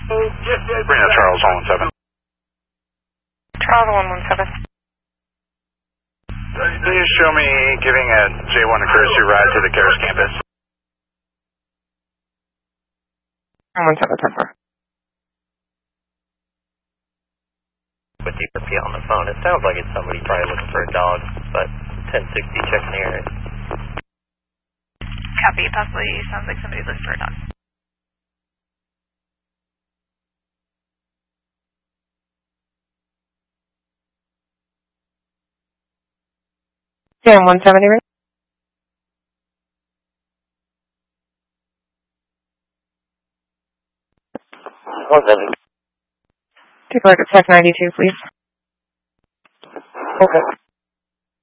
Bring up Charles 117. Charles 117. Can you show me giving a J1 a courtesy ride to the Caris campus? 117. With DRP on the phone, it sounds like it's somebody probably looking for a dog, but 1060 checking the area. Copy, possibly sounds like somebody's looking for a dog. Yeah, 170, right? 170. Take a look at Tech 92, please. Okay.